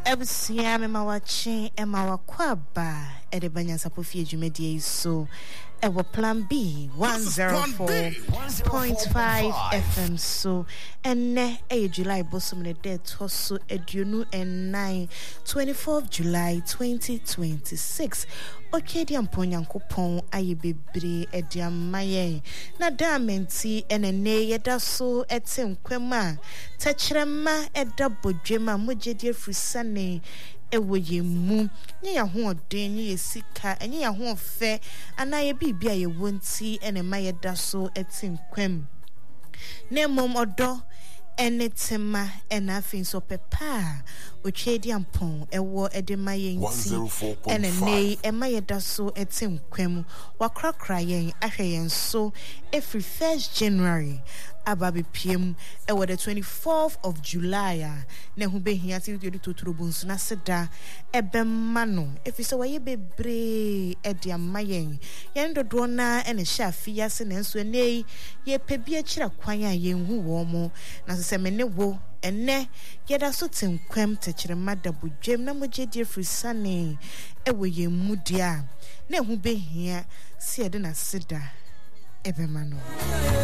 Ebusia me mawachi e mawakwaba e de banya sapofie dwumedie so e wo plan B 104.5 FM so enne e July bosom ne de toso eduonu and 24th July 2026 okedi amponyankopon aye bebre e de amaye na damenti enene yeda so etenkwema tachrema e da bodwema mogedie frusane ewo yemu nye ya ho oden nye sika enye ya ho fe anaye bibia ye wonti ene mayeda so etinkwem ne mom odo enetema enafin so pepa ochedi ampon ewo edemaye nti enene emayeda so etinkwem wakrakra yen ahwe yen so every 1st January ababe pm ewo the 24th of July na hu behia ti yodi toturobunsu na seda ebemma no efise waye bebre edi amayen yen dodo na ene hya afia se na nso ene ye pebia kira kwan a yen hu wo mo na se mene wo enne yeda so tenkwem tekire madabodwem na mogedie frusane ewo ye mudia na hu behia se ede na seda ebemma no